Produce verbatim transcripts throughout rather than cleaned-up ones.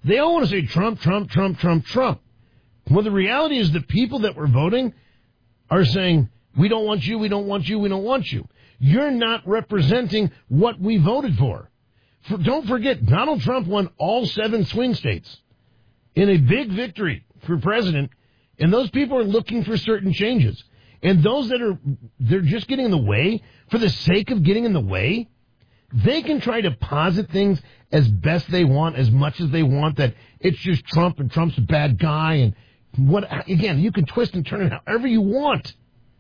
They all want to say Trump, Trump, Trump, Trump, Trump. Well, the reality is the people that were voting are saying, we don't want you, we don't want you, we don't want you. You're not representing what we voted for. for. Don't forget, Donald Trump won all seven swing states in a big victory for president, and those people are looking for certain changes. And those that are, they're just getting in the way for the sake of getting in the way, they can try to posit things as best they want, as much as they want, that it's just Trump and Trump's a bad guy. And what, again, you can twist and turn it however you want.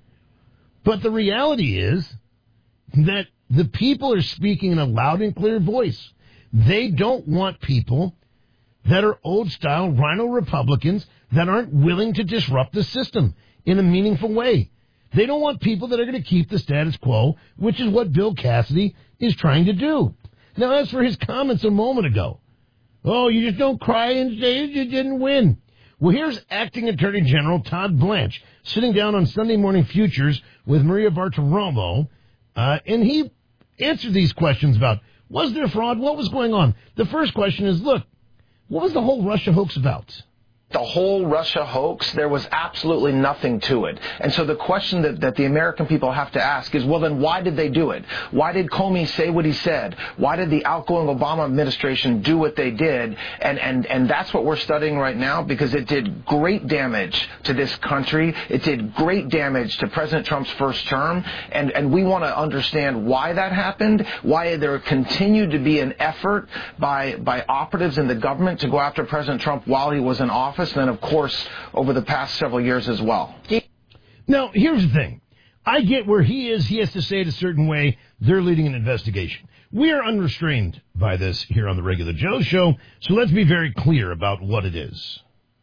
But the reality is that the people are speaking in a loud and clear voice. They don't want people that are old-style rhino Republicans that aren't willing to disrupt the system in a meaningful way. They don't want people that are going to keep the status quo, which is what Bill Cassidy is trying to do. Now, as for his comments a moment ago, oh, you just don't cry and say you didn't win. Well, here's Acting Attorney General Todd Blanche sitting down on Sunday Morning Futures with Maria Bartiromo, uh, and he answered these questions about, was there fraud? What was going on? The first question is, look, what was the whole Russia hoax about? The whole Russia hoax, there was absolutely nothing to it. And so the question that, that the American people have to ask is, well, then why did they do it? Why did Comey say what he said? Why did the outgoing Obama administration do what they did? And, and, and that's what we're studying right now, because it did great damage to this country. It did great damage to President Trump's first term. And, and we want to understand why that happened, why there continued to be an effort by, by operatives in the government to go after President Trump while he was in office. And then, of course, over the past several years as well. Now, here's the thing. I get where he is. He has to say it a certain way. They're leading an investigation. We are unrestrained by this here on the Regular Joe Show, so let's be very clear about what it is.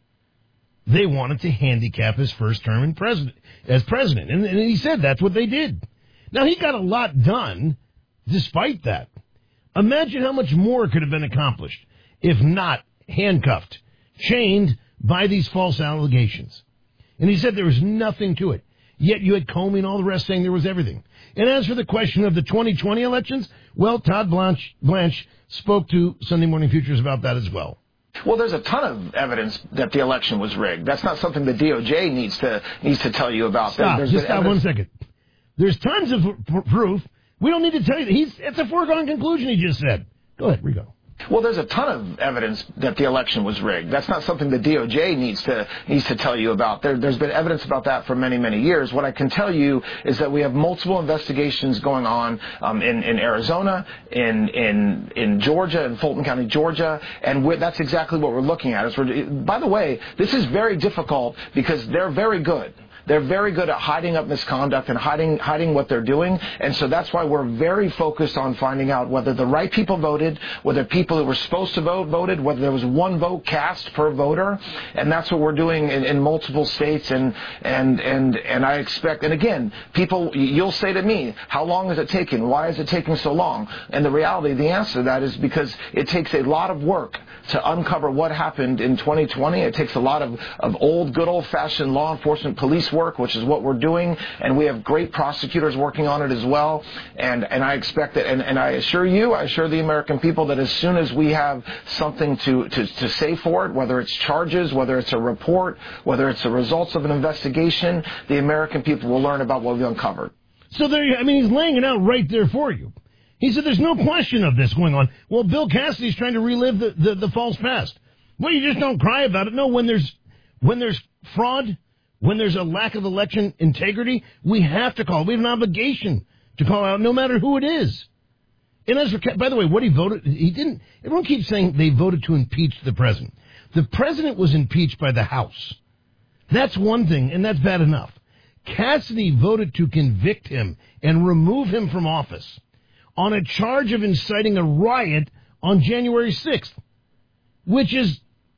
They wanted to handicap his first term in president, as president, and, and he said that's what they did. Now, he got a lot done despite that. Imagine how much more could have been accomplished if not handcuffed, chained, by these false allegations. And he said there was nothing to it. Yet you had Comey and all the rest saying there was everything. And as for the question of the twenty twenty elections, well, Todd Blanche, Blanche spoke to Sunday Morning Futures about that as well. Well, there's a ton of evidence that the election was rigged. That's not something the D O J needs to needs to tell you about. Stop, there's just stop evidence- one second. There's tons of p- proof. We don't need to tell you that. He's, it's a foregone conclusion, he just said. Go ahead, Rigo. Well, there's a ton of evidence that the election was rigged. That's not something the D O J needs to needs to tell you about. There, there's been evidence about that for many, many years. What I can tell you is that we have multiple investigations going on um, in, in Arizona, in in in Georgia, in Fulton County, Georgia, and we're, that's exactly what we're looking at. Is we're, by the way, this is very difficult because they're very good. They're very good at hiding up misconduct and hiding hiding what they're doing. And so that's why we're very focused on finding out whether the right people voted, whether people who were supposed to vote voted, whether there was one vote cast per voter. And that's what we're doing in, in multiple states. And, and, and, and I expect, and again, people, you'll say to me, how long is it taking? Why is it taking so long? And the reality, the answer to that is because it takes a lot of work to uncover what happened in twenty twenty. It takes a lot of, of old, good old-fashioned law enforcement police work, which is what we're doing, and we have great prosecutors working on it as well. And, and I expect that, and, and I assure you, I assure the American people that as soon as we have something to, to, to say for it, whether it's charges, whether it's a report, whether it's the results of an investigation, the American people will learn about what we've uncovered. So there, I mean, he's laying it out right there for you. He said there's no question of this going on. Well, Bill Cassidy's trying to relive the, the, the false past. Well, you just don't cry about it. No, when there's when there's fraud, when there's a lack of election integrity, we have to call. We have an obligation to call out no matter who it is. And as for, by the way, what he voted, he didn't, everyone keeps saying they voted to impeach the president. The president was impeached by the House. That's one thing, and that's bad enough. Cassidy voted to convict him and remove him from office on a charge of inciting a riot on January sixth, which is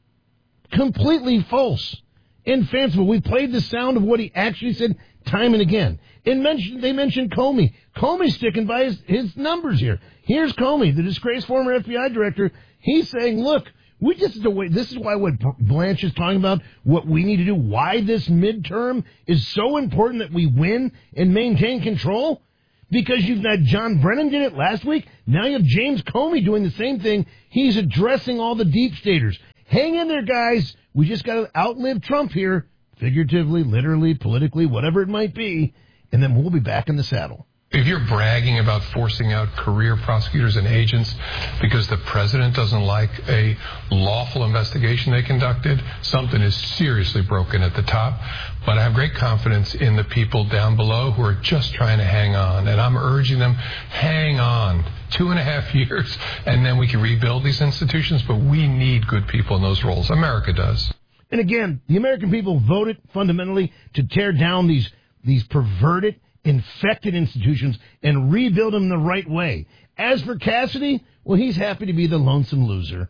completely false and fanciful. We played the sound of what he actually said time and again. And mentioned, they mentioned Comey. Comey's sticking by his, his numbers here. Here's Comey, the disgraced former F B I director. He's saying, look, we just the way, this is why what Blanche is talking about, what we need to do, why this midterm is so important that we win and maintain control. Because you've had John Brennan did it last week. Now you have James Comey doing the same thing. He's addressing all the deep staters. hang in there, guys. We just got to outlive Trump here, figuratively, literally, politically, whatever it might be, and then we'll be back in the saddle. If you're bragging about forcing out career prosecutors and agents because the president doesn't like a lawful investigation they conducted, something is seriously broken at the top. But I have great confidence in the people down below who are just trying to hang on. And I'm urging them, hang on. Two and a half years, and then we can rebuild these institutions. But we need good people in those roles. America does. And again, the American people voted fundamentally to tear down these these perverted, infected institutions and rebuild them the right way. As for Cassidy, well, he's happy to be the lonesome loser.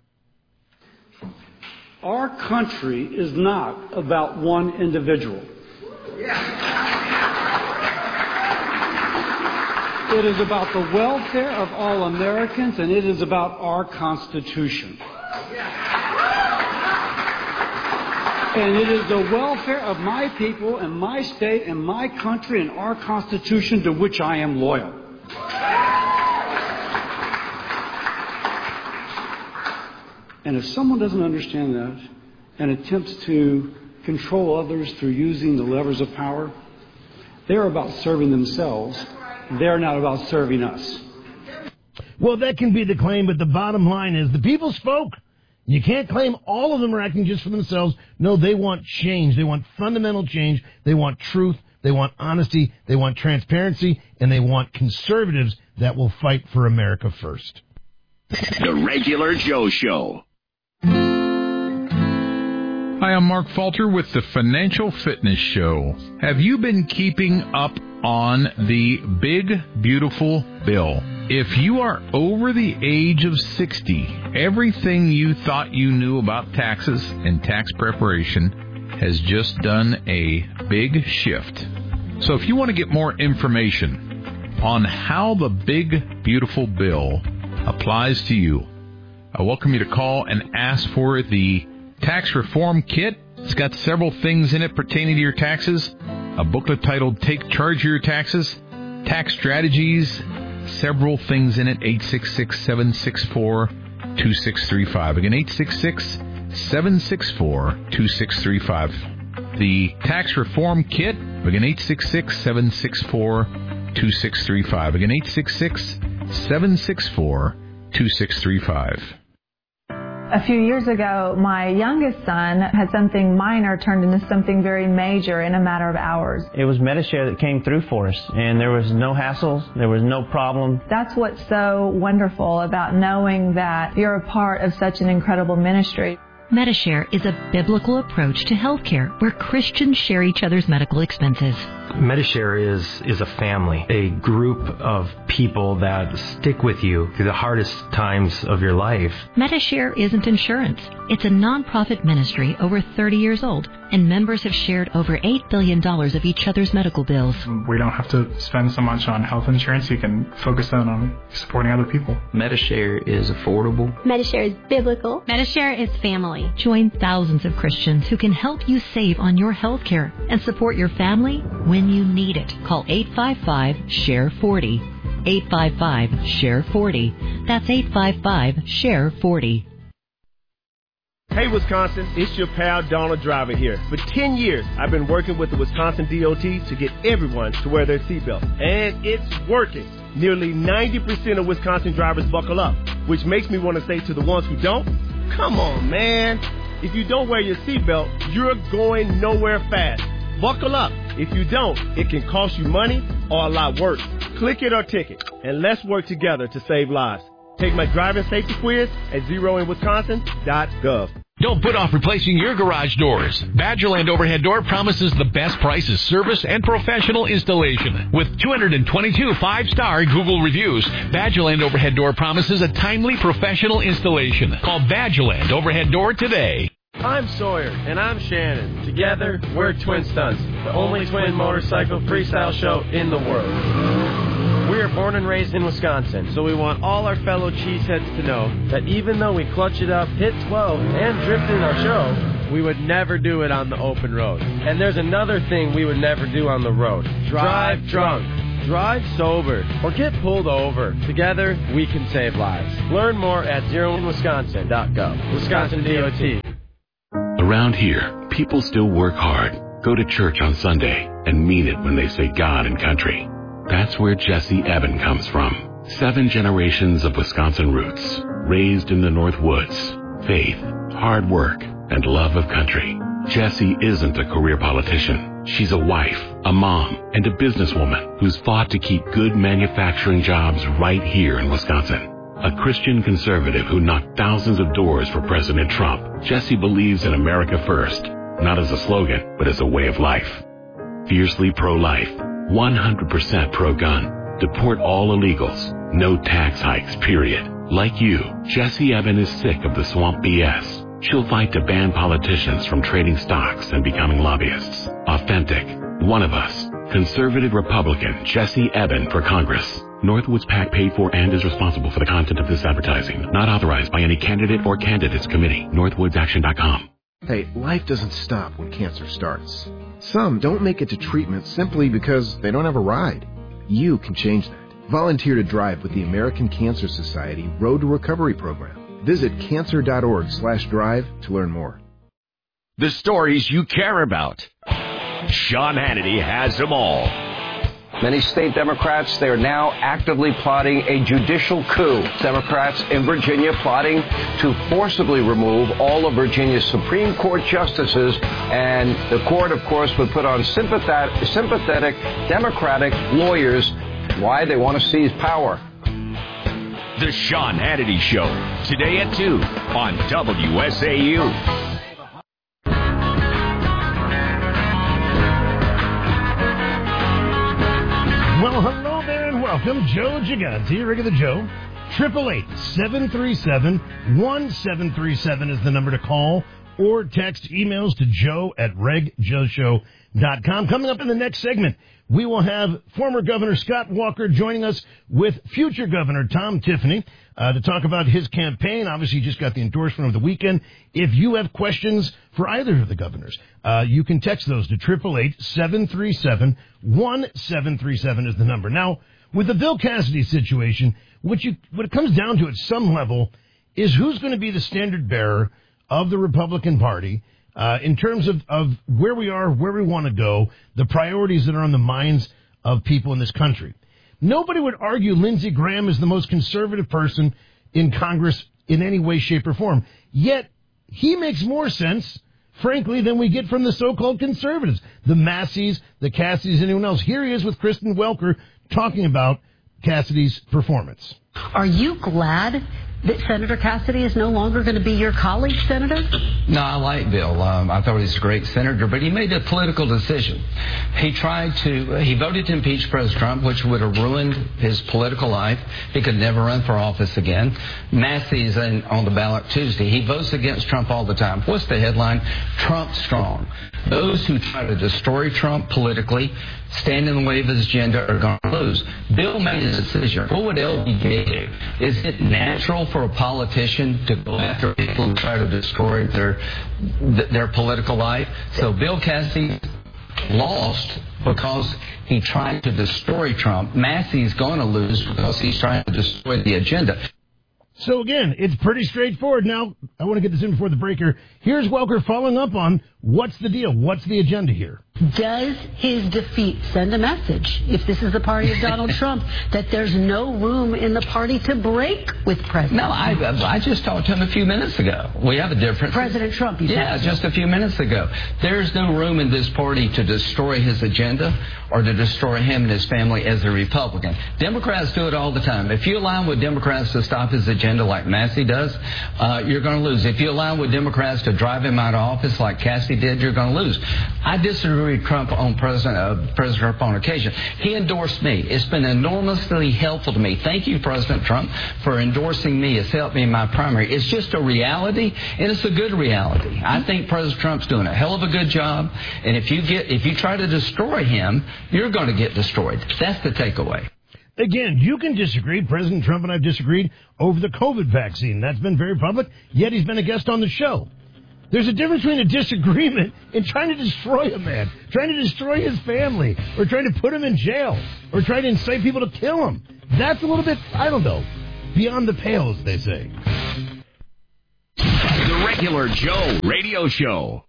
Our country is not about one individual. It is about the welfare of all Americans, and it is about our Constitution. And it is the welfare of my people and my state and my country and our Constitution to which I am loyal. And if someone doesn't understand that and attempts to control others through using the levers of power, they're about serving themselves. They're not about serving us. Well, that can be the claim, but the bottom line is the people spoke. You can't claim all of them are acting just for themselves. No, they want change. They want fundamental change. They want truth. They want honesty. They want transparency. And they want conservatives that will fight for America first. The Regular Joe Show. Hi, I'm Mark Falter with the Financial Fitness Show. Have you been keeping up on the big, beautiful bill? If you are over the age of sixty, everything you thought you knew about taxes and tax preparation has just done a big shift. So if you want to get more information on how the big, beautiful bill applies to you, I welcome you to call and ask for the Tax Reform Kit. It's got several things in it pertaining to your taxes. A booklet titled Take Charge of Your Taxes, Tax Strategies, several things in it. eight six six, seven six four, two six three five. Again, eight six six, seven six four, two six three five. The Tax Reform Kit. Again, eight six six, seven six four, two six three five. Again, eight six six, seven six four, two six three five. A few years ago, my youngest son had something minor turned into something very major in a matter of hours. It was Medi-Share that came through for us, and there was no hassles, there was no problem. That's what's so wonderful about knowing that you're a part of such an incredible ministry. Medi-Share is a biblical approach to healthcare where Christians share each other's medical expenses. Medi-Share is, is a family, a group of people that stick with you through the hardest times of your life. Medi-Share isn't insurance. It's a nonprofit ministry over thirty years old, and members have shared over eight billion dollars of each other's medical bills. We don't have to spend so much on health insurance. You can focus on, on supporting other people. Medi-Share is affordable. Medi-Share is biblical. Medi-Share is family. Join thousands of Christians who can help you save on your health care and support your family when you need it. Call eight five five, S H A R E forty. eight five five, S H A R E forty. That's eight five five, S H A R E forty. Hey, Wisconsin, it's your pal Donald Driver here. For ten years, I've been working with the Wisconsin D O T to get everyone to wear their seatbelt. And it's working. Nearly ninety percent of Wisconsin drivers buckle up, which makes me want to say to the ones who don't, come on, man. If you don't wear your seatbelt, you're going nowhere fast. Buckle up. If you don't, it can cost you money or a lot worse. Click it or ticket, and let's work together to save lives. Take my driving safety quiz at zero in wisconsin dot gov. Don't put off replacing your garage doors. Badgerland Overhead Door promises the best prices, service, and professional installation. With two hundred twenty-two five-star Google reviews, Badgerland Overhead Door promises a timely, professional installation. Call Badgerland Overhead Door today. I'm Sawyer, and I'm Shannon. Together, we're Twin Stunts, the only twin motorcycle freestyle show in the world. We are born and raised in Wisconsin, so we want all our fellow cheeseheads to know that even though we clutch it up, hit twelve, and drift in our show, we would never do it on the open road. And there's another thing we would never do on the road. Drive drunk. drive sober, or get pulled over. Together, we can save lives. Learn more at zero one wisconsin dot gov. Wisconsin D O T. Around here, people still work hard, go to church on Sunday, and mean it when they say God and country. That's where Jesse Eben comes from. Seven generations of Wisconsin roots, raised in the North Woods. Faith, hard work, and love of country. Jessie isn't a career politician. She's a wife, a mom, and a businesswoman who's fought to keep good manufacturing jobs right here in Wisconsin. A Christian conservative who knocked thousands of doors for President Trump, Jessie believes in America first, not as a slogan, but as a way of life. Fiercely pro-life, one hundred percent pro-gun, deport all illegals, no tax hikes, period. Like you, Jessie Eben is sick of the swamp B S. She'll fight to ban politicians from trading stocks and becoming lobbyists. Authentic, one of us. Conservative Republican Jessie Eben for Congress. Northwoods PAC paid for and is responsible for the content of this advertising. Not authorized by any candidate or candidates committee. northwoods action dot com. Hey, life doesn't stop when cancer starts. Some don't make it to treatment simply because they don't have a ride. You can change that. Volunteer to drive with the American Cancer Society Road to Recovery program. Visit cancer dot org slash drive to learn more. The stories you care about. Sean Hannity has them all. Many state Democrats, they are now actively plotting a judicial coup. Democrats in Virginia plotting to forcibly remove all of Virginia's Supreme Court justices, and the court, of course, would put on sympathetic, sympathetic Democratic lawyers. Why? They want to seize power. The Sean Hannity Show, today at two on W S A U. Well, hello there and welcome. Joe Gigante, regular Joe. triple eight, seven three seven, one seven three seven is the number to call or text emails to joe at reg joe show dot com. Coming up in the next segment, we will have former Governor Scott Walker joining us with future Governor Tom Tiffany uh, to talk about his campaign. Obviously, he just got the endorsement over the weekend. If you have questions for either of the governors, uh, you can text those to eight eight eight, seven three seven, one seven three seven is the number. Now, with the Bill Cassidy situation, what, you, what it comes down to at some level is who's going to be the standard bearer of the Republican Party Uh, in terms of, of where we are, where we want to go, the priorities that are on the minds of people in this country. Nobody would argue Lindsey Graham is the most conservative person in Congress in any way, shape, or form. Yet, he makes more sense, frankly, than we get from the so-called conservatives. The Masseys, the Cassidys, anyone else. Here he is with Kristen Welker talking about Cassidy's performance. Are you glad that Senator Cassidy is no longer going to be your colleague, Senator? No, I like Bill. Um, I thought he was a great senator, but he made a political decision. He tried to, uh, he voted to impeach President Trump, which would have ruined his political life. He could never run for office again. Massey's in, on the ballot Tuesday. He votes against Trump all the time. What's the headline? Trump strong. Those who try to destroy Trump politically, stand in the way of his agenda, are going to lose. Bill made a decision. What would L B J do? Is it natural for a politician to go after people who try to destroy their their political life? So Bill Cassidy lost because he tried to destroy Trump. Massey's going to lose because he's trying to destroy the agenda. So again, it's pretty straightforward. Now, I want to get this in before the breaker. Here's Welker following up on what's the deal? What's the agenda here? Does his defeat send a message, if this is the party of Donald Trump, that there's no room in the party to break with President No, I, I just talked to him a few minutes ago. We have a difference. President Trump, you Yeah, just a few minutes ago. There's no room in this party to destroy his agenda or to destroy him and his family as a Republican. Democrats do it all the time. If you align with Democrats to stop his agenda like Massey does, uh, you're going to lose. If you align with Democrats to drive him out of office like Cassidy did, you're going to lose. I disagree with Trump on President, uh, President Trump on occasion. He endorsed me. It's been enormously helpful to me. Thank you, President Trump, for endorsing me. It's helped me in my primary. It's just a reality, and it's a good reality. I think President Trump's doing a hell of a good job, and if you get if you try to destroy him, you're going to get destroyed. That's the takeaway. Again, you can disagree. President Trump and I have disagreed over the COVID vaccine. That's been very public, yet he's been a guest on the show. There's a difference between a disagreement and trying to destroy a man, trying to destroy his family, or trying to put him in jail, or trying to incite people to kill him. That's a little bit, I don't know, beyond the pale, as they say. The Regular Joe Radio Show.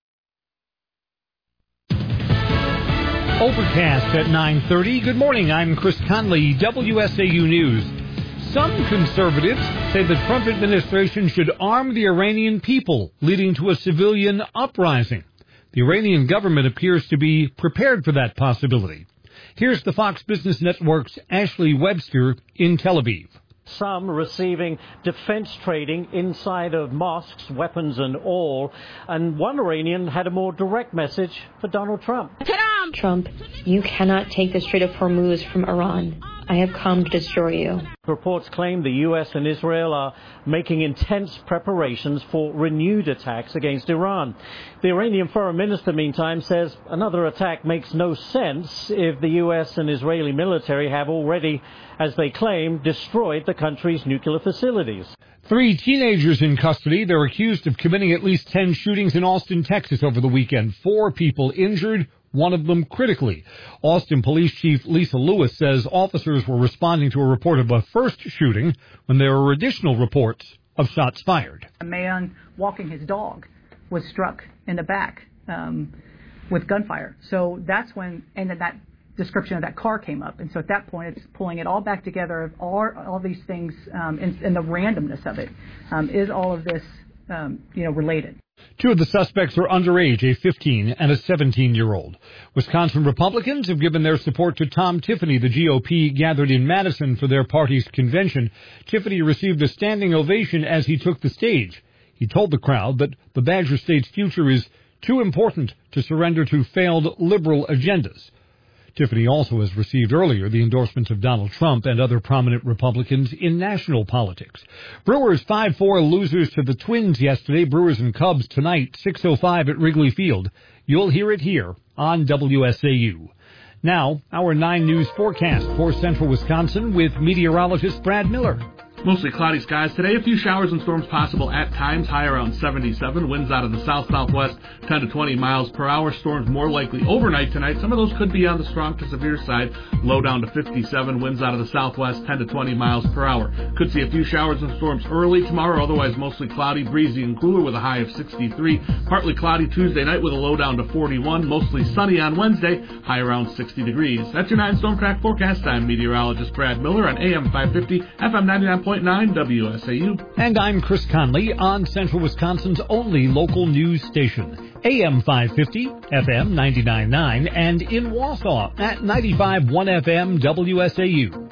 Overcast at nine thirty. Good morning. I'm Chris Conley, W S A U News. Some conservatives say the Trump administration should arm the Iranian people, leading to a civilian uprising. The Iranian government appears to be prepared for that possibility. Here's the Fox Business Network's Ashley Webster in Tel Aviv. Some receiving defense trading inside of mosques, weapons and all. And one Iranian had a more direct message for Donald Trump. Trump, you cannot take the Strait of Hormuz from Iran. I have come to destroy you. Reports claim the U S and Israel are making intense preparations for renewed attacks against Iran. The Iranian foreign minister, meantime, says another attack makes no sense if the U S and Israeli military have already, as they claim, destroyed the country's nuclear facilities. Three teenagers in custody. They're accused of committing at least ten shootings in Austin, Texas over the weekend. Four people injured, one of them critically. Austin Police Chief Lisa Lewis says officers were responding to a report of a first shooting when there were additional reports of shots fired. A man walking his dog was struck in the back um, with gunfire. So that's when, and then that description of that car came up. And so at that point, it's pulling it all back together of all, all these things um, and, and the randomness of it. Um, is all of this, um, you know, related? Two of the suspects are underage, a fifteen and a seventeen-year-old. Wisconsin Republicans have given their support to Tom Tiffany. The G O P gathered in Madison for their party's convention. Tiffany received a standing ovation as he took the stage. He told the crowd that the Badger State's future is too important to surrender to failed liberal agendas. Tiffany also has received earlier the endorsements of Donald Trump and other prominent Republicans in national politics. Brewers five four losers to the Twins yesterday. Brewers and Cubs tonight, six oh five at Wrigley Field. You'll hear it here on W S A U. Now, our nine News forecast for central Wisconsin with meteorologist Brad Miller. Mostly cloudy skies today. A few showers and storms possible at times. High around seventy-seven. Winds out of the south-southwest, ten to twenty miles per hour. Storms more likely overnight tonight. Some of those could be on the strong to severe side. Low down to fifty-seven. Winds out of the southwest, ten to twenty miles per hour. Could see a few showers and storms early tomorrow. Otherwise, mostly cloudy, breezy, and cooler with a high of sixty-three. Partly cloudy Tuesday night with a low down to forty-one. Mostly sunny on Wednesday. High around sixty degrees. That's your nine Storm Track forecast. I'm meteorologist Brad Miller on A M five fifty, F M ninety-nine point nine W S A U. And I'm Chris Conley on Central Wisconsin's only local news station, A M five fifty, F M ninety-nine point nine, and in Wausau at ninety-five point one F M W S A U.